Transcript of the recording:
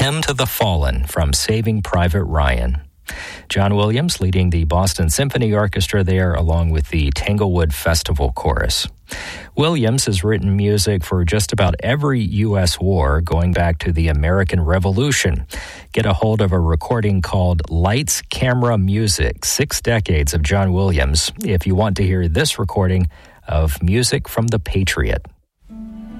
Hymn to the Fallen from Saving Private Ryan. John Williams leading the Boston Symphony Orchestra there, along with the Tanglewood Festival Chorus. Williams has written music for just about every U.S. war, going back to the American Revolution. Get a hold of a recording called Lights, Camera, Music, 6 Decades of John Williams, if you want to hear this recording of Music from the Patriot.